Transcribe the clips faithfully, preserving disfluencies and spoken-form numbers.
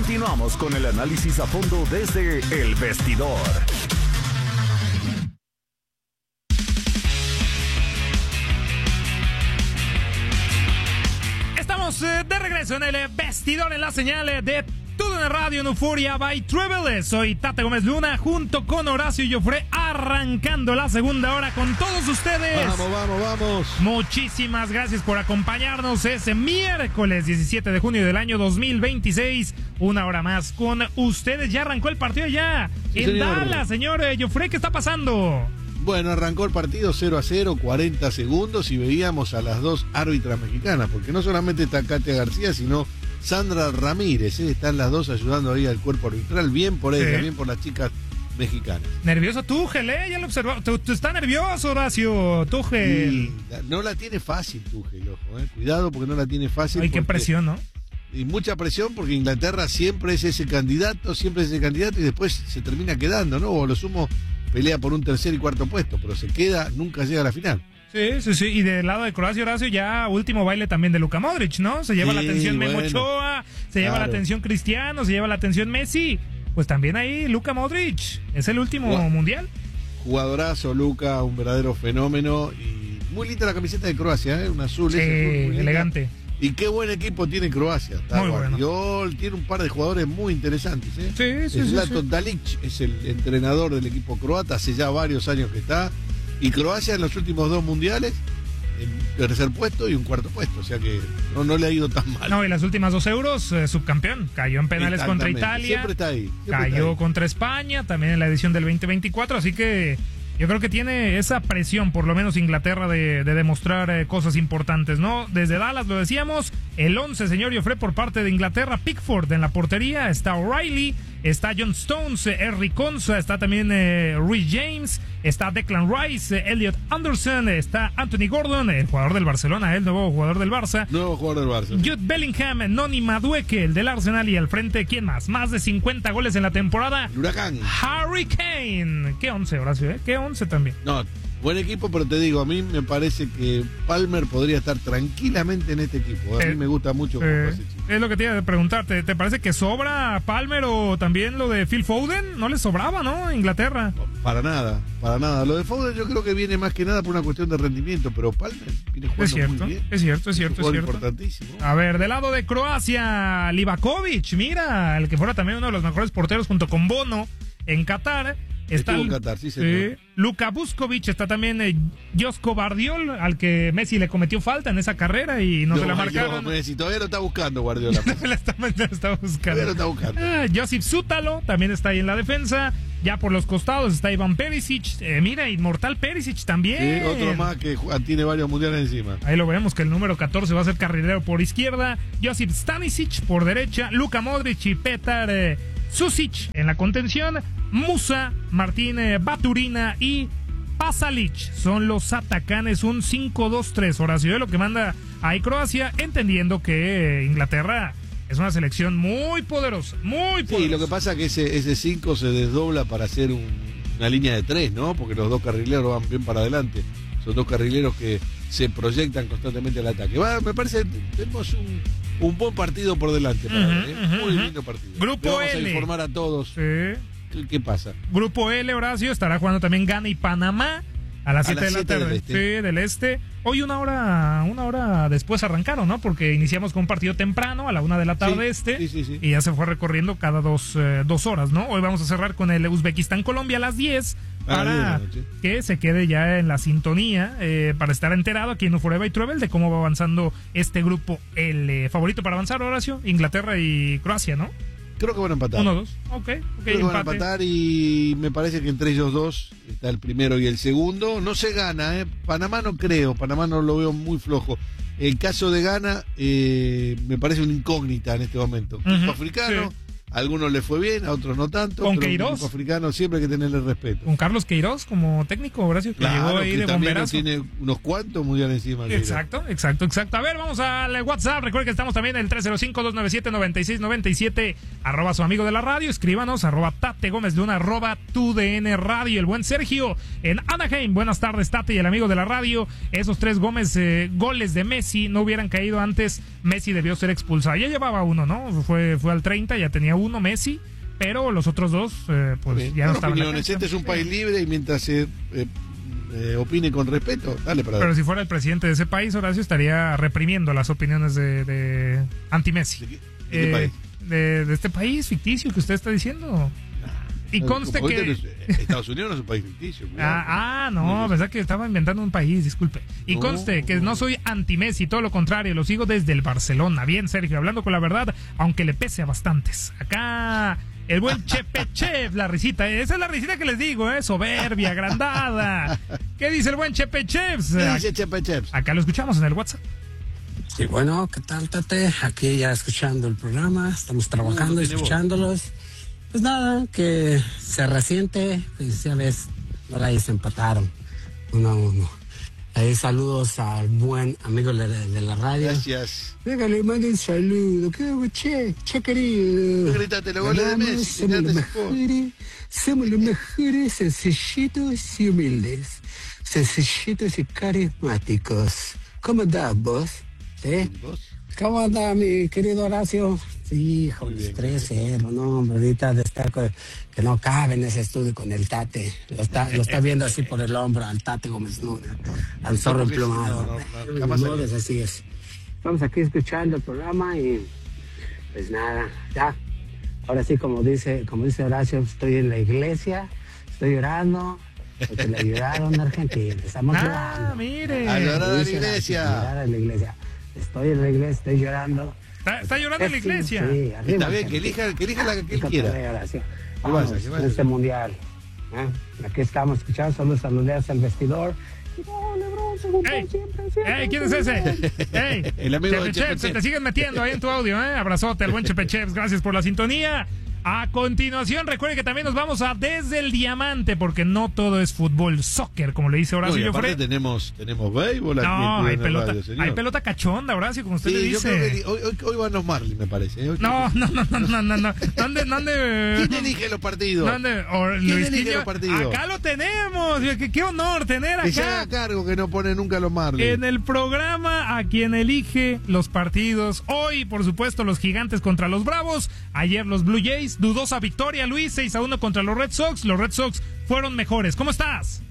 Continuamos con el análisis a fondo desde El Vestidor. Estamos eh, de regreso en el Vestidor, en la señal de Todo en Radio en Euforia by Travel. Soy Tate Gómez Luna junto con Horacio Joffre, arrancando la segunda hora con todos ustedes. Vamos, vamos, vamos. Muchísimas gracias por acompañarnos ese miércoles diecisiete de junio del año dos mil veintiséis. Una hora más con ustedes. Ya arrancó el partido ya Sí, en señor. Dallas, señor eh, Joffre. ¿Qué está pasando? Bueno, arrancó el partido cero a cero, cuarenta segundos, y veíamos a las dos árbitras mexicanas, porque no solamente está Katia García, sino Sandra Ramírez, ¿eh? Están las dos ayudando ahí al cuerpo arbitral. Bien por ella, Sí. bien por las chicas mexicanas. Nervioso Tuchel, ¿eh? Ya lo observó. Tú, tú está nervioso, Horacio. Tuchel. Y la- no la tiene fácil, Tuchel, ojo, ¿eh? Cuidado porque no la tiene fácil. Ay, qué porque- presión, ¿no? Y mucha presión porque Inglaterra siempre es ese candidato, siempre es ese candidato y después se termina quedando, ¿no? O lo sumo pelea por un tercer y cuarto puesto, pero se queda, nunca llega a la final. Sí, sí, sí. Y del lado de Croacia, Horacio, ya último baile también de Luka Modric, ¿no? Se lleva Sí, la atención Memo bueno. Ochoa, se lleva la Claro. atención Cristiano, se lleva la atención Messi. Pues también ahí Luka Modric. Es el último Guau. mundial. Jugadorazo, Luka, un verdadero fenómeno y muy linda la camiseta de Croacia, ¿eh? Un azul. Sí, ese azul muy linda. elegante. Y qué buen equipo tiene Croacia. Está Muy bueno. Guardiol, tiene un par de jugadores muy interesantes, ¿eh? Sí, sí, sí, Zlatan sí. Dalic es el entrenador del equipo croata, hace ya varios años que está. Y Croacia en los últimos dos mundiales, en tercer puesto y un cuarto puesto. O sea que no, no le ha ido tan mal. No, y las últimas dos euros, eh, subcampeón. Cayó en penales contra Exactamente. Italia. Siempre está ahí. siempre Cayó está ahí. contra España, también en la edición del veinte veinticuatro, así que yo creo que tiene esa presión, por lo menos Inglaterra, de, de demostrar eh, cosas importantes, ¿no? Desde Dallas lo decíamos, el once, señor Joffre, por parte de Inglaterra, Pickford en la portería, está O'Reilly, está John Stones, eh, Eric Konsa, está también eh, Reece James, está Declan Rice, eh, Elliot Anderson, está Anthony Gordon, el jugador del Barcelona, el nuevo jugador del Barça, Nuevo jugador del Barça. Jude Bellingham, Noni Madueke, el del Arsenal, y al frente, ¿quién más? Más de cincuenta goles en la temporada. El Huracán. Harry Kane. Qué once, Horacio, ¿eh? Qué once también. No, buen equipo, pero te digo, a mí me parece que Palmer podría estar tranquilamente en este equipo. A Eh, mí me gusta mucho cómo Eh, juega ese chico. es lo que te iba a preguntarte. ¿Te parece que sobra Palmer o también lo de Phil Foden? No le sobraba, ¿no? Inglaterra. Para nada, para nada. Lo de Foden yo creo que viene más que nada por una cuestión de rendimiento, pero Palmer viene jugando Es cierto, muy bien. es cierto, es un cierto, es jugador cierto. importantísimo. A ver, del lado de Croacia, Livakovic, mira, el que fuera también uno de los mejores porteros junto con Bono en Qatar. Está Estuvo en el- Qatar, sí, señor. Luka Vuskovic, está también eh, Josko Bardiol, al que Messi le cometió falta en esa carrera y no, se la marcaron. No, Messi, todavía lo está buscando Guardiola. No la está, la está buscando. Todavía lo está buscando. Ah, Josip Sútalo también está ahí en la defensa. Ya por los costados está Iván Perisic. Eh, mira, Inmortal Perisic también. Sí, otro más que ju- tiene varios mundiales encima. Ahí lo vemos que el número catorce va a ser carrilero por izquierda. Josip Stanisic por derecha. Luka Modric y Petar eh, Susic en la contención. Musa, Martín eh, Baturina y Pasalic son los atacantes. Un cinco dos tres. Horacio, lo que manda ahí Croacia, entendiendo que eh, Inglaterra es una selección muy poderosa. Muy poderosa. Sí, lo que pasa es que ese ese cinco se desdobla para hacer un- una línea de tres, ¿no? Porque los dos carrileros van bien para adelante. Son dos carrileros que se proyectan constantemente al ataque. Va, me parece que tenemos un, un buen partido por delante. Para Ujú, ver, ¿eh? ujú, Muy ujú. lindo partido. Grupo Le vamos L. a informar a todos Sí. qué, qué pasa. Grupo L, Horacio, estará jugando también Ghana y Panamá a las A siete de las la siete tarde. del este. Sí, del este. Hoy una hora, una hora después arrancaron, ¿no? Porque iniciamos con un partido temprano a la una de la tarde Sí, este. sí, sí, sí. Y ya se fue recorriendo cada dos, eh, dos horas, ¿no? Hoy vamos a cerrar con el Uzbekistán-Colombia a las diez. A las Para diez de la noche. que se quede ya en la sintonía, eh, para estar enterado aquí en Euforia by Travel de cómo va avanzando este grupo. El eh, favorito para avanzar, Horacio, Inglaterra y Croacia, ¿no? Creo que van a empatar. Uno, dos. Ok, ok, Creo que van a empate. empatar y me parece que entre ellos dos está el primero y el segundo. No se gana, ¿eh? Panamá no creo, Panamá no lo veo muy flojo. El caso de Ghana eh, me parece una incógnita en este momento. Ujú, Equipo africano, sí. A algunos les fue bien, a otros no tanto. ¿Con pero Queiroz? Los africanos siempre hay que tenerle respeto. Con Carlos Queiroz como técnico, Horacio, que Claro, llegó ahí que de también bomberazo. tiene unos cuantos mundiales encima. Queiroz. Exacto, exacto, exacto. A ver, vamos al WhatsApp. Recuerden que estamos también en el tres cero cinco, dos nueve siete, nueve seis nueve siete. Arroba su amigo de la radio. Escríbanos, arroba Tate Gómez Luna, arroba tu D N Radio. El buen Sergio en Anaheim. Buenas tardes, Tate y el amigo de la radio. Esos tres Gómez, eh, goles de Messi no hubieran caído antes. Messi debió ser expulsado. Ya llevaba uno, ¿no? Fue, fue al treinta, ya tenía uno Messi. Pero los otros dos, eh, pues Bien, ya no bueno, estaban. opiniones. Este es un país libre y mientras se eh, eh, opine con respeto, dale para Pero adelante. si fuera el presidente de ese país, Horacio, estaría reprimiendo las opiniones de, de anti-Messi. ¿De qué, de qué Eh, país? de, de este país ficticio que usted está diciendo. Y No, conste como que... ahorita no es- Estados Unidos no es un país ficticio. cuidado. Ah, ah, no, pensaba que estaba inventando un país, disculpe. Y No. conste que no soy anti-Messi, todo lo contrario, lo sigo desde el Barcelona. Bien, Sergio, hablando con la verdad, aunque le pese a bastantes. Acá, el buen Chepechev, la risita, esa es la risita que les digo, ¿eh? Soberbia, agrandada. ¿Qué dice el buen Chepechev? ¿Qué dice Chepe Cheps? Acá lo escuchamos en el WhatsApp. Sí, bueno, ¿qué tal, Tate? Aquí ya escuchando el programa, estamos trabajando y tiene voz. escuchándolos. Pues nada, que se resiente, pues ya ves, ahora ahí se empataron, uno a uno. Ahí saludos al buen amigo de, de la radio. Gracias. Venga, le mando un saludo, ¿qué che, che querido? Grítate los goles de Ganamos, Messi, somos los tirate ese gol. mejores, somos los mejores, sencillitos y humildes, sencillitos y carismáticos. ¿Cómo andás vos? ¿Eh? ¿Vos? ¿Cómo anda mi querido Horacio? Sí, hijo, Muy bien, tres cero, no, hombre, ahorita destaco que no cabe en ese estudio con el Tate. Lo está, lo está viendo así por el hombro al Tate Gómez Luna, al zorro porque emplumado. no, no, no, Ni jamás modo, salió. es así es. Estamos aquí escuchando el programa y pues nada, ya. Ahora sí, como dice, como dice Horacio, estoy en la iglesia, estoy llorando, porque le ayudaron a Argentina. Estamos Ah, llorando. mire. A llorar a la Dice Horacio, iglesia. llorar a la iglesia. Estoy en la iglesia, estoy llorando. Está, está llorando en la Sí, iglesia. sí, arriba, Está bien, que Argentina. elija, que elija la que él Nunca quiera. te Horacio. ¿Qué Vamos, pasa? ¿Qué pasa? en este mundial. ¿eh? Aquí estamos escuchando, solo saludeas al vestidor. No, Lebron, se juntó Ey, siempre, siempre, ey, ¿quién es ese? Ey, El amigo de Chepechev, Chepe se te Chev. siguen metiendo ahí en tu audio, ¿eh? Abrazote al buen Chepechev, gracias por la sintonía. A continuación, recuerde que también nos vamos a Desde el Diamante, porque no todo es fútbol, soccer, como le dice No, Horacio y aparte Joffre. tenemos, tenemos béisbol aquí No, en hay T V N pelota, Radio, señor. hay pelota cachonda, Horacio, como usted Sí, le yo creo dice. que hoy, hoy, hoy van los Marlins, me parece. ¿eh? Hoy- No, no, no, no, no, no, no. ¿Dónde, dónde? ¿Quién elige los partidos? ¿Dónde? O ¿Quién Luis elige Quiño- los partidos? Acá lo tenemos. Qué, qué honor tener Que se acá. haga cargo que no pone nunca los Marlins. En el programa a quien elige los partidos. Hoy, por supuesto, los Gigantes contra los Bravos. Ayer los Blue Jays. Dudosa victoria, Luis, seis a uno contra los Red Sox. Los Red Sox fueron mejores. ¿Cómo estás?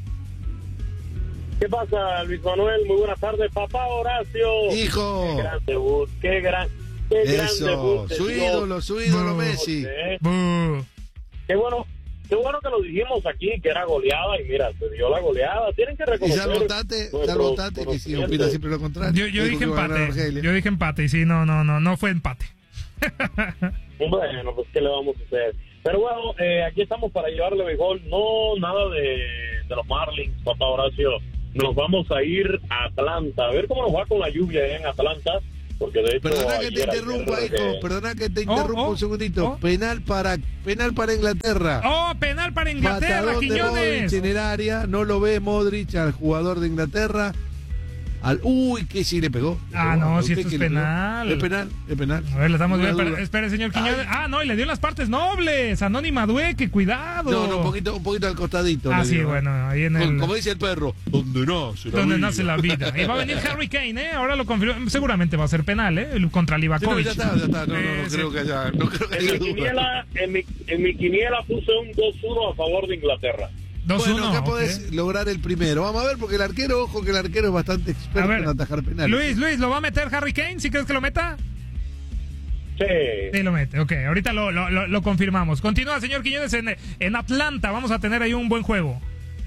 ¿Qué pasa, Luis Manuel? Muy buenas tardes, papá Horacio. Hijo. Qué gran debut, qué gran, qué gran Eso, debut. de su Dios. ídolo, su ídolo No. Messi. ¿Eh? Buh. Qué bueno, qué bueno que lo dijimos aquí, que era goleada, y mira, se dio la goleada. Tienen que Y reconocer. salvo Tate, salvo nuestros Tate, que si conocimientos. opina siempre lo contrario. Yo, yo Dijo dije que iba a ganar empate. Argelia. Yo dije empate. Y sí, no, no, no, no fue empate. Bueno, pues qué le vamos a hacer. Pero bueno, eh, aquí estamos para llevarle béisbol. No, nada de, de los Marlins, papá Horacio. Nos vamos a ir a Atlanta, a ver cómo nos va con la lluvia allá en Atlanta. Porque de hecho, Perdona que te ayer- interrumpa, ayer, hijo. eh, Perdona que te Oh, interrumpa oh, un segundito. oh. Penal para penal para Inglaterra. Oh, penal para Inglaterra, Patadón de Modric Quiñones. en el área. No lo ve Modric al jugador de Inglaterra. Al, uy, que sí le pegó. Le Ah, pegó. no, ¿A si usted esto es qué le pegó? penal. Es penal, es penal. A ver, le estamos Ninguna viendo. duda. Espere, señor Quiñones. Ay. Ah, no, y le dio en las partes nobles. Anónima Dueque, cuidado. No, no, un poquito, un poquito al costadito. Ah, le sí, digo. bueno, ahí en Como- el. Como dice el perro, donde nace la Donde vida. nace la vida. Y va a venir Harry Kane, ¿eh? Ahora lo confirmó. Seguramente va a ser penal, ¿eh? El- Contra Sí, no, Livakovic. ya está, ya está. No, no, no Eh, creo sí. que haya, no creo que En haya mi, duda. quiniela, en, mi, en mi quiniela puse un dos uno a favor de Inglaterra. dos uno. Bueno, acá ok. podés lograr el primero. Vamos a ver, porque el arquero, ojo que el arquero es bastante A experto ver, en atajar penales. Luis, Luis, ¿lo va a meter Harry Kane? ¿Sí crees que lo meta? Sí. Sí, lo mete. Ok, ahorita lo, lo, lo, lo confirmamos. Continúa, señor Quiñones, en, en Atlanta. Vamos a tener ahí un buen juego.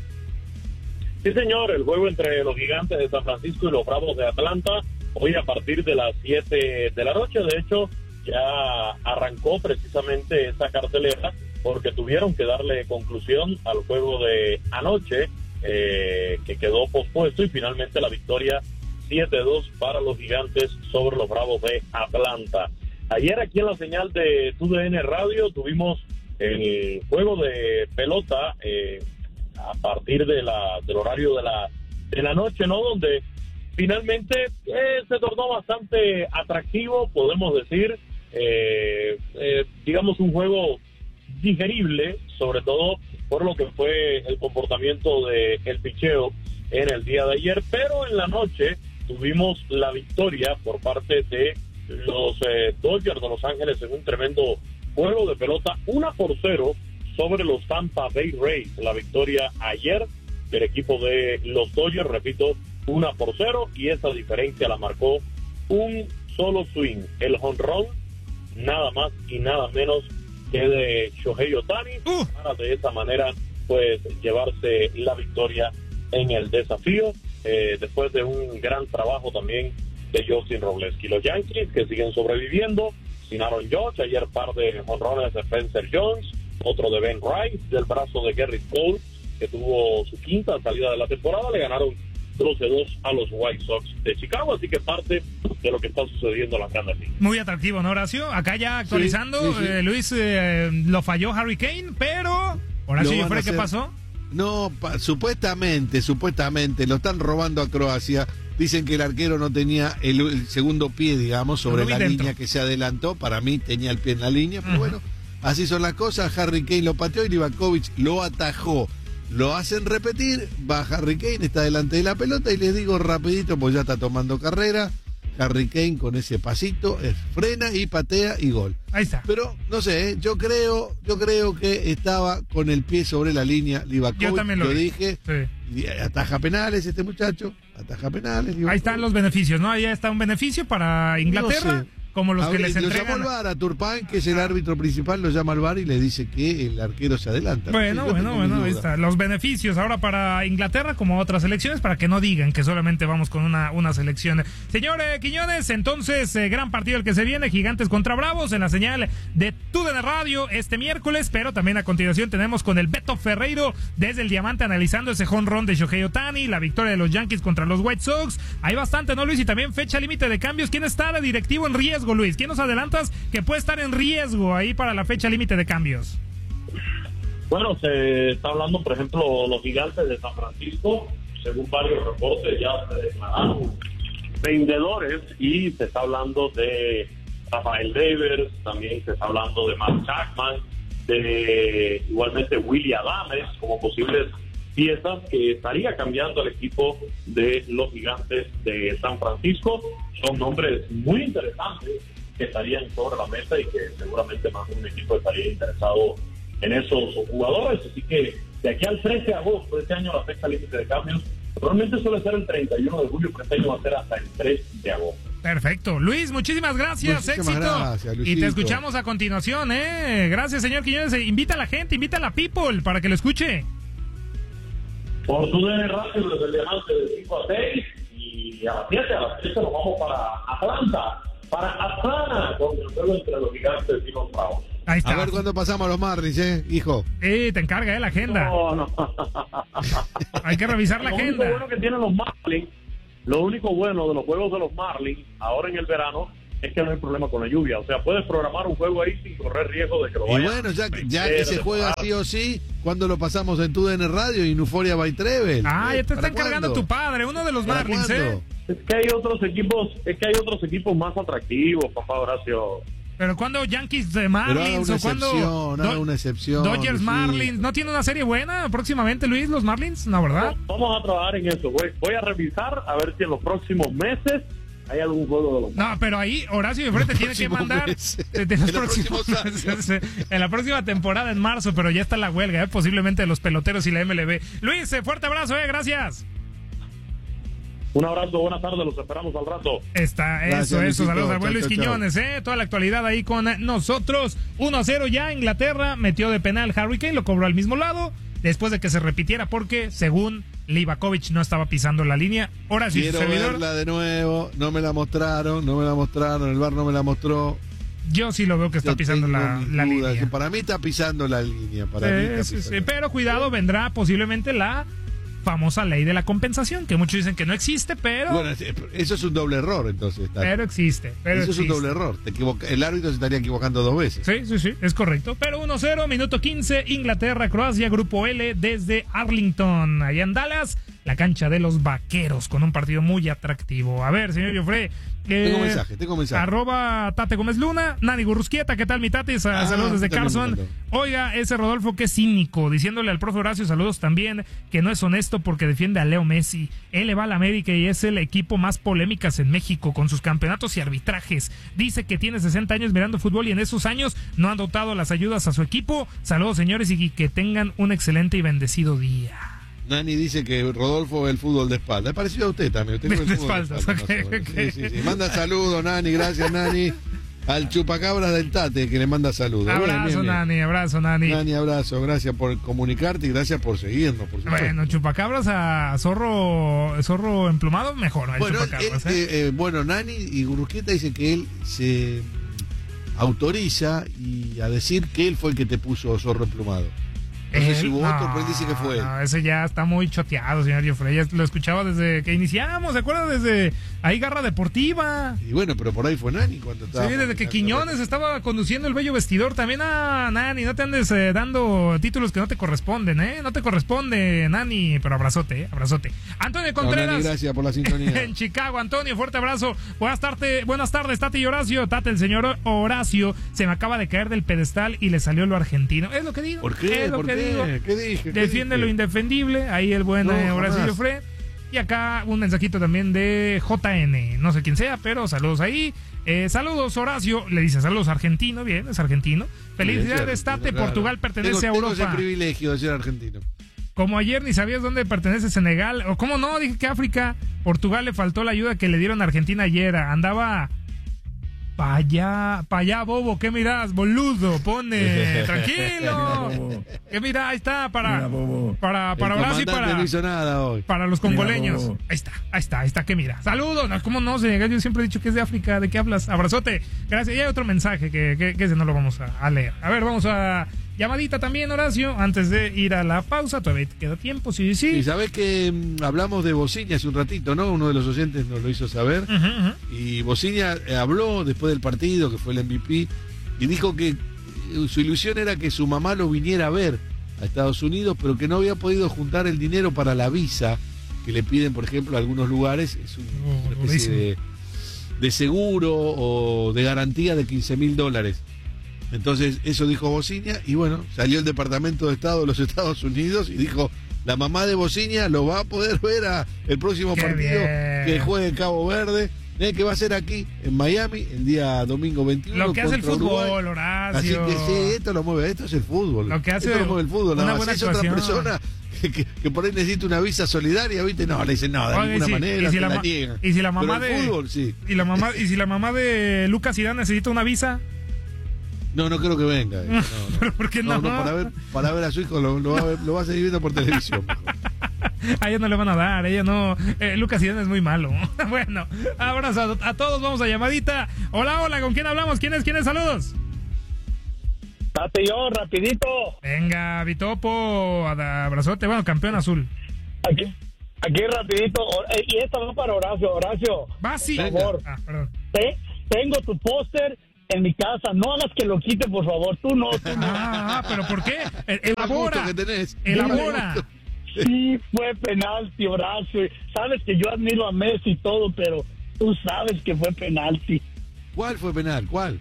Sí, señor, el juego entre los Gigantes de San Francisco y los Bravos de Atlanta, hoy a partir de las siete de la noche. De hecho, ya arrancó precisamente esa cartelera porque tuvieron que darle conclusión al juego de anoche, eh, que quedó pospuesto, y finalmente la victoria siete dos para los Gigantes sobre los Bravos de Atlanta. Ayer aquí en la señal de T U D N Radio tuvimos el juego de pelota eh, a partir de la del horario de la de la noche, ¿no? Donde finalmente eh, se tornó bastante atractivo, podemos decir, eh, eh, digamos un juego digerible, sobre todo por lo que fue el comportamiento de el picheo en el día de ayer, pero en la noche tuvimos la victoria por parte de los eh, Dodgers de Los Ángeles en un tremendo juego de pelota, una por cero sobre los Tampa Bay Rays. La victoria ayer del equipo de los Dodgers, repito, una por cero, y esa diferencia la marcó un solo swing, el jonrón, nada más y nada menos que de Shohei Ohtani, uh. para de esa manera pues llevarse la victoria en el desafío, eh, después de un gran trabajo también de Justin Robleski. Los Yankees que siguen sobreviviendo sin Aaron Judge, ayer par de jonrones de Spencer Jones, otro de Ben Rice, del brazo de Gerrit Cole, que tuvo su quinta salida de la temporada, le ganaron doce dos a los White Sox de Chicago, así que parte de lo que está sucediendo en las grandes ligas. Muy atractivo, ¿no, Horacio? Acá ya actualizando, sí, sí, sí. Eh, Luis, eh, lo falló Harry Kane, pero Horacio Jofre, ¿qué pasó? No, pa, supuestamente, supuestamente, lo están robando a Croacia. Dicen que el arquero no tenía el, el segundo pie, digamos, sobre la dentro. línea que se adelantó. Para mí tenía el pie en la línea, pero uh-huh. bueno, así son las cosas. Harry Kane lo pateó y Livakovic lo atajó. Lo hacen repetir, va Harry Kane, está delante de la pelota y les digo rapidito, pues ya está tomando carrera. Harry Kane con ese pasito, es, frena y patea y gol. Ahí está. Pero no sé, ¿eh? yo creo, yo creo que estaba con el pie sobre la línea Livakovic. Yo también lo, lo vi. dije. Sí. Ataja penales este muchacho, ataja penales. Livakovic. Ahí están los beneficios, ¿no? Ahí está un beneficio para Inglaterra. No sé. Como los a que ver, les entregan. Lo llama al V A R a Turpin, que es el árbitro principal, lo llama al V A R y le dice que el arquero se adelanta. Bueno, bueno, bueno, ahí está. Los beneficios ahora para Inglaterra, como otras selecciones, para que no digan que solamente vamos con una, una selección. Señor eh, Quiñones, entonces, eh, gran partido el que se viene, Gigantes contra Bravos, en la señal de T U D N Radio este miércoles, pero también a continuación tenemos con el Beto Ferreiro desde el Diamante analizando ese jonrón de Shohei Ohtani, la victoria de los Yankees contra los White Sox. Hay bastante, ¿no, Luis? Y también fecha límite de cambios. ¿Quién está de directivo en riesgo, Luis? ¿Quién nos adelantas que puede estar en riesgo ahí para la fecha límite de cambios? Bueno, se está hablando, por ejemplo, los Gigantes de San Francisco, según varios reportes ya se declararon vendedores, y se está hablando de Rafael Devers, también se está hablando de Mark Chapman, de igualmente Willy Adames, como posibles piezas que estaría cambiando el equipo de los Gigantes de San Francisco. Son nombres muy interesantes que estarían sobre la mesa y que seguramente más de un equipo estaría interesado en esos jugadores. Así que de aquí al trece de agosto de este año, la fecha límite de cambios normalmente suele ser el treinta y uno de julio, pero este año va a ser hasta el tres de agosto. Perfecto. Luis, muchísimas gracias, muchísimas éxito. Gracias, y te escuchamos a continuación, ¿eh? Gracias, señor Quiñones. Invita a la gente, invita a la people para que lo escuche. Por T U D N Radio, desde el Diamante de cinco a seis, y a las siete, a las siete nos vamos para Atlanta, para Atlanta, con el juego entre los Gigantes y los Bravos. Ahí está. A ver cuándo pasamos a los Marlins, ¿eh, hijo? Eh, te encarga, ¿eh? La agenda. No, no. Hay que revisar la lo agenda. Lo único bueno que tienen los Marlins, lo único bueno de los juegos de los Marlins, ahora en el verano, es que no hay problema con la lluvia. O sea, puedes programar un juego ahí sin correr riesgo de que lo vayan. Y bueno, ya, ya que se juega sí o sí, ¿cuándo lo pasamos en T U D N Radio y en Euphoria by Trevel? Ah, ya te está encargando tu padre, uno de los Marlins, ¿eh? Es que hay otros equipos, es que hay otros equipos más atractivos, papá Horacio. Pero cuando Yankees de Marlins o cuando Do- una excepción, Dodgers sí. Marlins, ¿no tiene una serie buena próximamente, Luis, los Marlins? No, ¿verdad? No, vamos a trabajar en eso, güey. Voy a revisar a ver si en los próximos meses hay algún juego de los No, pero ahí Horacio de Frente tiene que mandar de, de los en, próximos, en la próxima temporada en marzo, pero ya está la huelga, ¿eh? Posiblemente de los peloteros y la M L B. Luis, fuerte abrazo, eh, gracias. Un abrazo, buenas tardes, los esperamos al rato. Está, Gracias, eso, eso, saludos al buen Luis chau, Quiñones, eh, toda la actualidad ahí con nosotros. uno a cero ya, Inglaterra metió de penal Harry Kane, lo cobró al mismo lado, después de que se repitiera porque, según Livakovic, no estaba pisando la línea. Ahora sí, quiero servidor, verla de nuevo, no me la mostraron, no me la mostraron, el V A R no me la mostró. Yo sí lo veo que está Yo pisando la, la línea. Que para mí está pisando la línea, para sí, mí está sí, pisando. sí, pero cuidado, vendrá posiblemente la famosa ley de la compensación, que muchos dicen que no existe, pero... Bueno, eso es un doble error, entonces. Está. Pero existe. Pero eso existe. es un doble error. Te equivoca, el árbitro se estaría equivocando dos veces. Sí, sí, sí, es correcto. Pero uno cero, minuto quince, Inglaterra, Croacia, Grupo L, desde Arlington, allá en Dallas, la cancha de los Vaqueros, con un partido muy atractivo. A ver, señor Joffre. Eh, tengo mensaje, tengo mensaje. Arroba Tate Gómez Luna, Nani Gurrusquieta, ¿qué tal mi Tate? Ah, saludos desde Carson. Oiga, ese Rodolfo que es cínico, diciéndole al profe Horacio, saludos también, que no es honesto porque defiende a Leo Messi. Él le va a la América y es el equipo más polémicas en México con sus campeonatos y arbitrajes. Dice que tiene sesenta años mirando fútbol y en esos años no han dotado las ayudas a su equipo. Saludos señores y que tengan un excelente y bendecido día. Nani dice que Rodolfo ve el fútbol de espalda. Es parecido a usted también. Usted de, de espaldas, okay, okay. Sí, sí, sí. Manda saludos, Nani. Gracias, Nani. Al chupacabras del Tate, que le manda saludos. Abrazo, bien, bien, bien. Nani. Abrazo, Nani. Nani, abrazo. Gracias por comunicarte y gracias por seguirnos. Por bueno, chupacabras a zorro zorro emplumado, mejor. Bueno, chupacabras, él, ¿eh? Eh, eh, bueno, Nani y Gurusquieta dice que él se autoriza y a decir que él fue el que te puso zorro emplumado. No sé si hubo no, otro, pero él dice que fue. No, ese ya está muy choteado, señor Joffre. Ya lo escuchaba desde que iniciamos, ¿se acuerda? Desde ahí Garra Deportiva. Y bueno, pero por ahí fue Nani cuando estaba. Sí, desde que Quiñones estaba conduciendo el bello vestidor. También, ah, Nani, no te andes eh, dando títulos que no te corresponden, ¿eh? No te corresponde, Nani. Pero abrazote, ¿eh? Abrazote. Antonio Contreras. No, Nani, gracias por la sintonía. En Chicago, Antonio, fuerte abrazo. Buenas tardes, buenas tardes, Tati y Horacio. Tate, el señor Horacio se me acaba de caer del pedestal y le salió lo argentino. Es lo que digo. ¿Por qué? Es lo ¿Por que qué? digo. ¿Qué dije? ¿Qué Defiende dije? lo indefendible. Ahí el buen No, eh, Horacio jamás. Joffre. Y acá un mensajito también de J N. No sé quién sea, pero saludos ahí. Eh, saludos, Horacio. Le dice saludos argentino. Bien, es argentino. Felicidades, Tate. Claro. Portugal pertenece tengo, a Europa. Tengo ese privilegio de ser argentino. Como ayer ni sabías dónde pertenece Senegal. O cómo no, dije que África. Portugal le faltó la ayuda que le dieron a Argentina ayer. Andaba... Pa' allá, pa' allá, bobo, ¿qué mirás, boludo? Pone, tranquilo. ¿Qué mirás? Ahí está, para, para, para Horacio y para, no hizo nada hoy. para los congoleños. Ahí está, ahí está, ahí está, ¿qué mira? Saludos, no, ¿cómo no? Senegal, yo siempre he dicho que es de África, ¿de qué hablas? Abrazote, gracias. Y hay otro mensaje que, que, que ese no lo vamos a, a leer. A ver, vamos a... Llamadita también, Horacio, antes de ir a la pausa, todavía te queda tiempo, sí, sí. Y sabés que mmm, hablamos de Bociña hace un ratito, ¿no? Uno de los oyentes nos lo hizo saber. Uh-huh, uh-huh. Y Bociña eh, habló después del partido, que fue el M V P, y dijo que eh, su ilusión era que su mamá lo viniera a ver a Estados Unidos, pero que no había podido juntar el dinero para la visa que le piden, por ejemplo, a algunos lugares. Es un, Oh, una especie de, de seguro o de garantía de quince mil dólares. Entonces, eso dijo Bociña, y bueno, salió el Departamento de Estado de los Estados Unidos y dijo, la mamá de Bociña lo va a poder ver a el próximo Qué partido bien. que juegue en Cabo Verde, eh, que va a ser aquí, en Miami, el día domingo veintiuno. Lo que hace el contra fútbol, Uruguay. Horacio. Así que sí, esto lo mueve, esto es el fútbol. Lo que hace esto lo mueve el fútbol. una Nada más. buena Si es otra actuación. persona que, que, que por ahí necesita una visa solidaria, ¿viste? No, le dicen, no, de Oye, ninguna y si- manera, y si te la la ma- niegan. y si la mamá Pero el de- fútbol, sí. Y la mamá, y si la mamá de Lucas Zidane necesita una visa, No, no creo que venga. No, no. ¿pero por qué no? No, no, para ver, para ver a su hijo lo, lo, va, a ver- lo va a seguir viendo por televisión. A ella no le van a dar, ella no. Eh, Lucas Zidane es muy malo. Bueno, abrazo a, a todos, vamos a llamadita. Hola, hola, ¿con quién hablamos? ¿Quién es? ¿Quién es? Saludos. Date yo, rapidito. Venga, Vitopo, a- abrazote, bueno, campeón azul. Aquí, aquí rapidito. Eh, Y esta va para Horacio. Horacio, Va, sí. por favor. Ah, perdón. te- tengo tu póster en mi casa. No hagas que lo quite, por favor. Tú no, tú no. Ah, ah, pero ¿por qué? El- Qué más gusto Elabora. que tenés. Elabora. Sí, fue penalti, Horacio. Sabes que yo admiro a Messi y todo, pero tú sabes que fue penalti. ¿Cuál fue penal? ¿Cuál?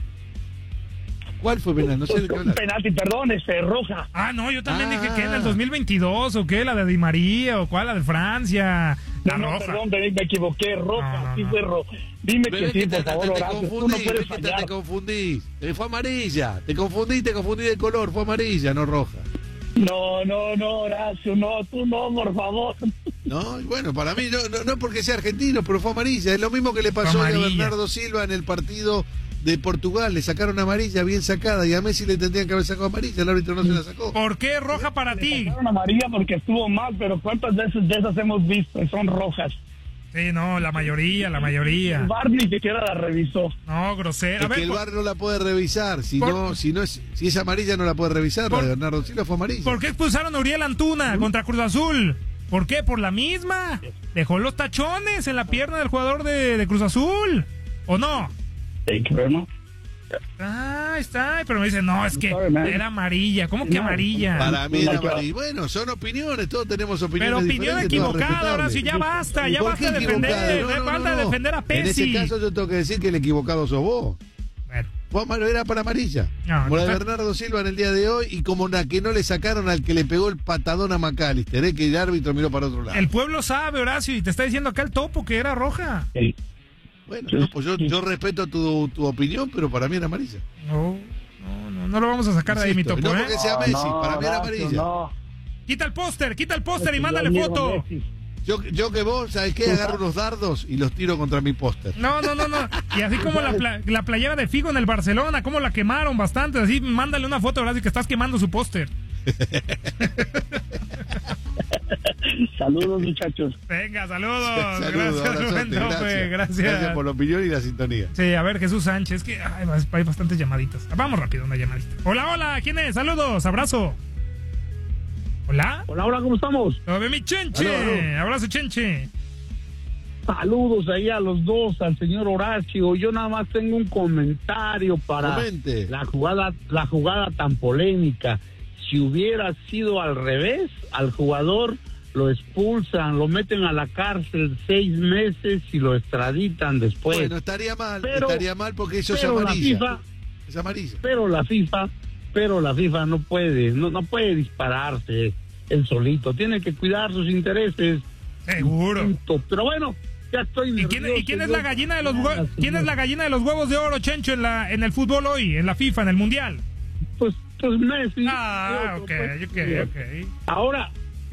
¿Cuál fue penal? No sé de qué hablar. Penalti, perdón, este, roja. Ah, no, yo también Ah. dije que en el dos mil veintidós o qué, la de Di María o cuál, la de Francia. La No, no, roja. perdón, me, me equivoqué, roja, No, no, sí no. fue roja. Dime Pero que es sí, que te, por favor, te, te Horacio. Tú no confundís, puedes ves que te, fallar. te confundís. Eh, Fue amarilla. Te confundís, te confundí de color. Fue amarilla, no roja. No, no, no, Horacio, no, tú no, por favor. No, y bueno, para mí, no, no, no porque sea argentino, pero fue amarilla. Es lo mismo que le pasó Fue a amarilla. Bernardo Silva en el partido de Portugal. Le sacaron amarilla bien sacada y a Messi le tendrían que haber sacado amarilla. El árbitro no se la sacó. ¿Por qué roja para ti? Sacaron amarilla porque estuvo mal, pero ¿cuántas veces de esas hemos visto? Son rojas. Sí, no, la mayoría, la mayoría. El V A R ni siquiera la revisó. No, grosera. Es A ver, que el ¿por- V A R no la puede revisar. Si por- no, si no es, si es amarilla no la puede revisar. por- La de Bernardo Silva fue amarilla. ¿por qué expulsaron a Uriel Antuna contra Cruz Azul? ¿Por qué? Por la misma. Dejó los tachones en la pierna del jugador de, de Cruz Azul. ¿O no? Thank you very much. Ah, está. Pero me dice, no, es que era amarilla. ¿Cómo que amarilla? Para mí era amarilla. Bueno, son opiniones, todos tenemos opiniones. Pero opinión equivocada, Horacio, ya basta, ya basta de defender, no, no, falta no, no. defender a Pesci. En ese caso yo tengo que decir que el equivocado sos vos. Bueno. Vos, era para amarilla. No, como la de Bernardo Silva en el día de hoy y como la que no le sacaron al que le pegó el patadón a McAllister, ¿eh? Que el árbitro miró para otro lado. El pueblo sabe, Horacio, y te está diciendo acá el topo que era roja. Sí. Bueno, no, pues yo, yo respeto tu, tu opinión, pero para mí era amarilla. No, no, no, no lo vamos a sacar de ahí, mi topo, no ¿eh? porque sea Messi, no, para mí era amarilla. No. Quita el póster, quita el póster y mándale foto. Yo, yo que vos, ¿sabes qué? Agarro unos dardos y los tiro contra mi póster. No, no, no, no. Y así como la, pla la playera de Figo en el Barcelona, como la quemaron bastante. Así, mándale una foto, Horacio, que estás quemando su póster. Saludos, muchachos. Venga, saludos. Saludos, gracias, Rubén Tope, gracias. gracias. Gracias por la opinión y la sintonía. Sí, a ver, Jesús Sánchez, que ay, hay bastantes llamaditas. Vamos rápido, una llamadita. Hola, hola, ¿quién es? Saludos, abrazo. Hola. Hola, hola, ¿cómo estamos? Todo bien, mi Chenche. Aló, aló. Abrazo, Chenche. Saludos ahí a los dos, al señor Horacio. Yo nada más tengo un comentario para Comente. la jugada, la jugada tan polémica. Si hubiera sido al revés, al jugador lo expulsan, lo meten a la cárcel seis meses y lo extraditan después. Bueno, estaría mal, pero, estaría mal porque eso es pero amarilla. La FIFA, es amarilla. Pero la FIFA, pero la FIFA no puede, no, no puede dispararse él solito. Tiene que cuidar sus intereses. Seguro. Punto. Pero bueno, ya estoy ¿Y quién, ¿y quién es la gallina de los huevos? ¿Quién es la gallina de los huevos de oro, Chencho, en la en el fútbol hoy, en la FIFA, en el Mundial? Pues, pues Messi. Ah, ok, ok, ok. Ahora,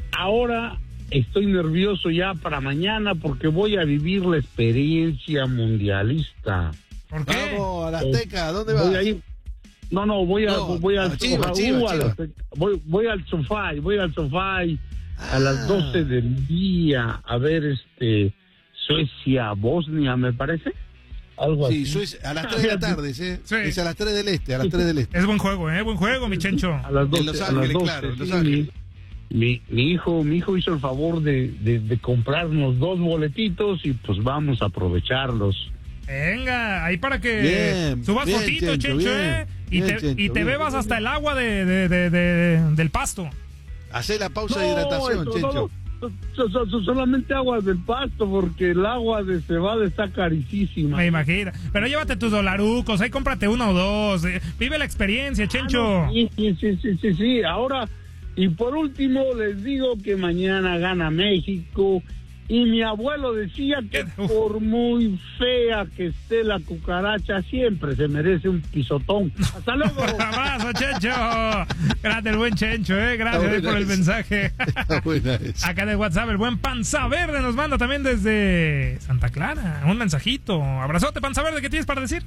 ahora estoy nervioso ya para mañana porque voy a vivir la experiencia mundialista. ¿Por qué? Vamos a la Azteca, ¿dónde vas? Voy a ir. No, no, voy a, No, voy al a Chiva, sofá, Chiva, uh, a la- Chiva. voy, voy al sofá, voy al sofá y a Ah. las doce del día a ver este Suecia, Bosnia, me parece. Algo Sí, así. Suecia, a las tres de la tarde, ¿eh? Sí. Es a las tres del este, a las tres del este. Es buen juego, ¿eh? Buen juego, mi Chencho. A las doce, En Los a Ángeles, las doce, claro, en Los sí, Ángeles. Mi, mi, mi hijo, mi hijo hizo el favor de, de, de comprarnos dos boletitos y pues vamos a aprovecharlos. Venga, ahí para que Bien, subas bien, fotito, Chencho, Chencho, bien. ¿eh? Y Bien, te, Chencho, y te bien. bebas hasta el agua de, de, de, de- del pasto. Hacé la pausa de hidratación, eso, Chencho. no, no, so- so- so- solamente aguas del pasto porque el agua de cebada está carísima. Me imagino. Pero llévate tus dolarucos, ahí cómprate uno o dos. eh, Vive la experiencia, Chencho. Ah, no, sí, sí, sí, sí, sí, sí. Ahora, y por último, les digo que mañana gana México. Y mi abuelo decía que Uf. por muy fea que esté la cucaracha, siempre se merece un pisotón. ¡Hasta luego! Abrazo, Chencho. Grande el buen Chencho, ¿eh? Gracias Está eh, por el buena mensaje. Está buena esa. Acá en el WhatsApp, el buen Panza Verde nos manda también desde Santa Clara. Un mensajito. Abrazote, Panza Verde, ¿qué tienes para decir?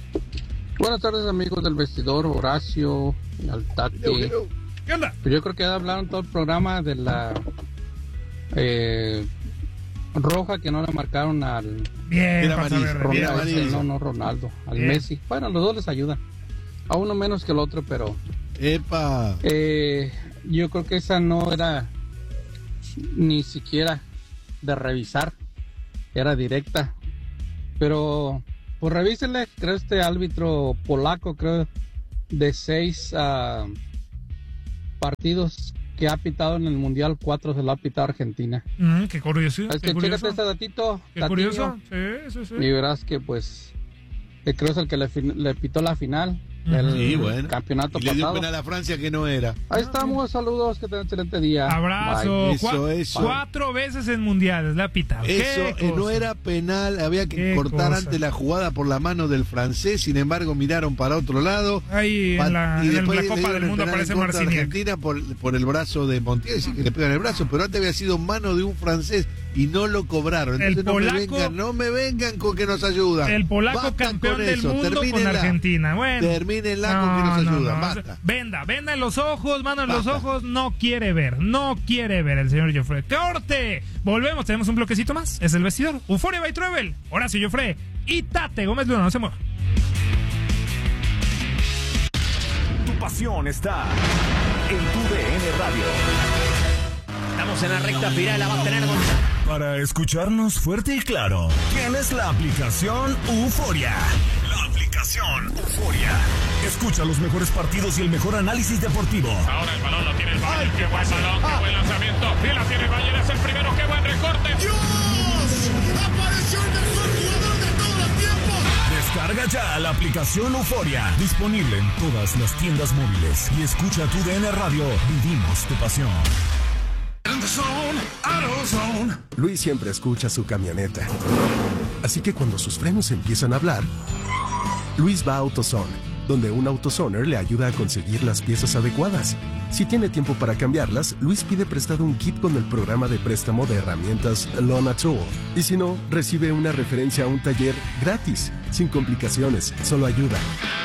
Buenas tardes, amigos del vestidor, Horacio, Altate. Hello, ¿Qué onda? Pues yo creo que ya hablaron todo el programa de la eh, roja que no le marcaron al Bien, Era Panza amarillo, Verde. era bien. amarillo. no, no Ronaldo, al Bien. Messi. Bueno, los dos les ayudan. A uno menos que el otro, pero Epa. eh, yo creo que esa no era ni siquiera de revisar, era directa. Pero pues revísenle, creo este árbitro polaco, creo de seis ah, partidos que ha pitado en el Mundial, cuatro se lo ha pitado Argentina. Mm, qué curioso. Es Qué que curioso. chécate este datito, Qué Tatiño, curioso. Sí, sí, sí. y verás que pues eh, creo es el que le, fin- le pitó la final del Sí, bueno. campeonato Y le dio pasado. penal a Francia que no era. Ahí estamos, saludos, que tengan un excelente día. Abrazo. Bye. Eso, Cua- eso. Cuatro veces en mundiales la ha pitado. Eso Qué eh, no cosa. era penal, había que Qué cortar cosa. antes la jugada por la mano del francés, sin embargo miraron para otro lado. Ahí Pa- en la, y en el- después la le Copa dieron del el Mundo penal aparece en contra de Marciniak. Argentina por, por el brazo de Montiel, sí que le pegan el brazo, pero antes había sido mano de un francés y no lo cobraron. Entonces El no me polaco- vengan, no me vengan con que nos ayudan. El polaco Basta campeón con del eso, mundo con termínenla. Argentina. Bueno. Termínenla con que nos ayudan, basta. Venda, venda en los ojos, mano en los Basta. ojos. No quiere ver, no quiere ver el señor Joffre. ¡Corte! Volvemos, tenemos un bloquecito más. Es el vestidor. Euforia by Travel. Horacio Joffre y Tate Gómez Luna. No se mueva. Tu pasión está en tu D N Radio. Estamos en la recta final, la va a tener Gonzalo. Para escucharnos fuerte y claro, tienes la aplicación Euforia. La aplicación Euforia. Escucha los mejores partidos y el mejor análisis deportivo. Ahora el balón lo tiene el Bayern. Qué buen balón, qué buen lanzamiento. Y la tiene el Bayern, es el primero. Qué buen recorte. ¡Dios! ¡Apareció el mejor jugador de todos los tiempos! Descarga ya la aplicación Euforia. Disponible en todas las tiendas móviles. Y escucha tu D N Radio. Vivimos tu pasión. Luis siempre escucha su camioneta. Así que cuando sus frenos empiezan a hablar, Luis va a AutoZone, donde un AutoZoner le ayuda a conseguir las piezas adecuadas. Si tiene tiempo para cambiarlas, Luis pide prestado un kit con el programa de préstamo de herramientas Lona Tool. Y si no, recibe una referencia a un taller gratis, sin complicaciones, solo ayuda.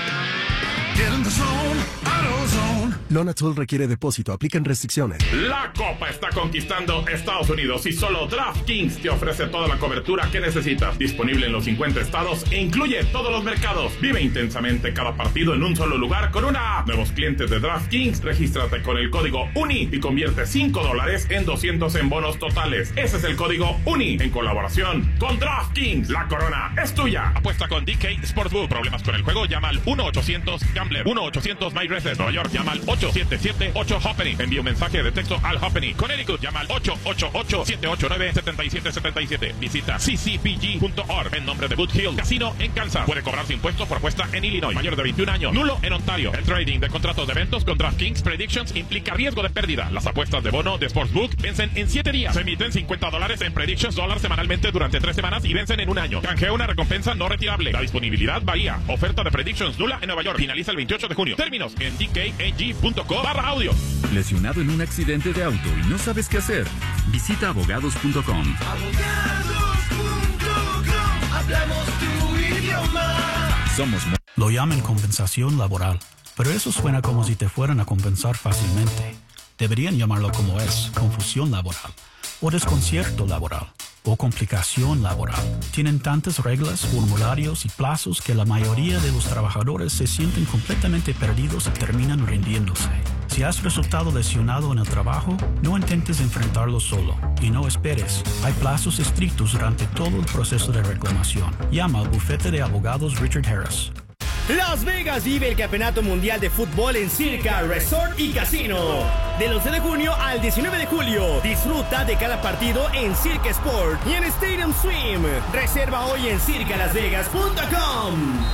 Lona Tool requiere depósito, aplican restricciones. La Copa está conquistando Estados Unidos y solo DraftKings te ofrece toda la cobertura que necesitas. Disponible en los cincuenta estados e incluye todos los mercados. Vive intensamente cada partido en un solo lugar con una app. Nuevos clientes de DraftKings, regístrate con el código UNI y convierte cinco dólares en doscientos en bonos totales. Ese es el código UNI en colaboración con DraftKings. La corona es tuya. Apuesta con D K Sportsbook. Problemas con el juego, llama al uno ochocientos Gambler. uno ochocientos My Reset. Nueva York, llama al ocho siete siete ocho Hoppenny. Envía un mensaje de texto al Hoppenny. Connecticut, llama al ocho ocho ocho siete ocho nueve siete siete siete siete. Visita c c p g punto org en nombre de Boot Hill Casino en Kansas. Puede cobrarse impuestos por apuesta en Illinois. Mayor de veintiún años. Nulo en Ontario. El trading de contratos de eventos con DraftKings Predictions implica riesgo de pérdida. Las apuestas de bono de Sportsbook vencen en siete días. Se emiten cincuenta dólares en Predictions dólares semanalmente durante tres semanas y vencen en un año. Canjea una recompensa no retirable. La disponibilidad varía. Oferta de Predictions nula en Nueva York. Finaliza el veintiocho de junio. Términos en d k a g punto com barra audio. ¿Lesionado en un accidente de auto y no sabes qué hacer? Visita abogados punto com. Abogados punto com. Hablamos tu idioma. Somos... Lo llaman compensación laboral, pero eso suena como si te fueran a compensar fácilmente. Deberían llamarlo como es, confusión laboral, o desconcierto laboral, o complicación laboral. Tienen tantas reglas, formularios y plazos que la mayoría de los trabajadores se sienten completamente perdidos y terminan rindiéndose. Si has resultado lesionado en el trabajo, no intentes enfrentarlo solo y no esperes. Hay plazos estrictos durante todo el proceso de reclamación. Llama al bufete de abogados Richard Harris. Las Vegas vive el Campeonato Mundial de Fútbol en Circa Resort y Casino. Del once de junio al diecinueve de julio, disfruta de cada partido en Circa Sport y en Stadium Swim. Reserva hoy en circa las vegas punto com.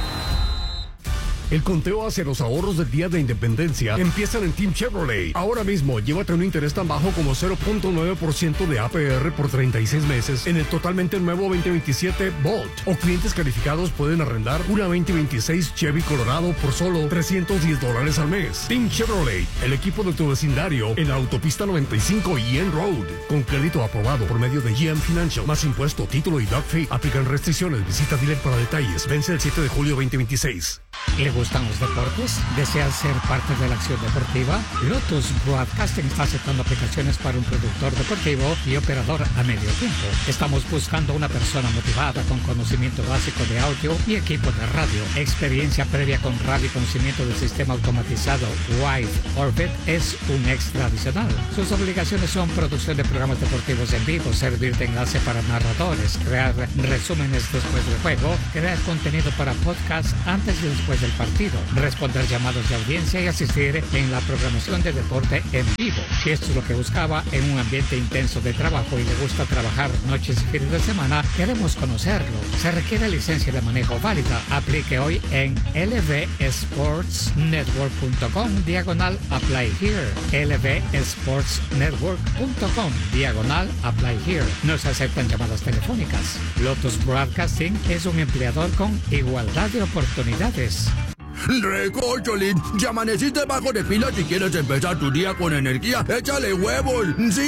El conteo hacia los ahorros del Día de Independencia empiezan en Team Chevrolet. Ahora mismo, llévate un interés tan bajo como cero punto nueve por ciento de A P R por treinta y seis meses en el totalmente nuevo veinte veintisiete Bolt. O clientes calificados pueden arrendar una veinte veintiséis Chevy Colorado por solo trescientos diez dólares al mes. Team Chevrolet, el equipo de tu vecindario en la autopista noventa y cinco y N Road. Con crédito aprobado por medio de G M Financial. Más impuesto, título y doc fee. Aplican restricciones. Visita dealer para detalles. Vence el siete de julio veinte veintiséis. ¿Le gustan los deportes? ¿Desea ser parte de la acción deportiva? Lotus Broadcasting está aceptando aplicaciones para un productor deportivo y operador a medio tiempo. Estamos buscando una persona motivada con conocimiento básico de audio y equipo de radio. Experiencia previa con radio y conocimiento del sistema automatizado Wide Orbit es un extra adicional. Sus obligaciones son producción de programas deportivos en vivo, servir de enlace para narradores, crear resúmenes después del juego, crear contenido para podcast antes y después del partido, responder llamados de audiencia y asistir en la programación de deporte en vivo. Si esto es lo que buscaba en un ambiente intenso de trabajo y le gusta trabajar noches y fines de semana, queremos conocerlo. Se requiere licencia de manejo válida. Aplique hoy en l v sports network punto com diagonal apply here. l v sports network punto com diagonal apply here. No se aceptan llamadas telefónicas. Lotus Broadcasting es un empleador con igualdad de oportunidades. Recócholín, ya amaneciste bajo de pila si quieres empezar tu día con energía. Échale huevos. Sí.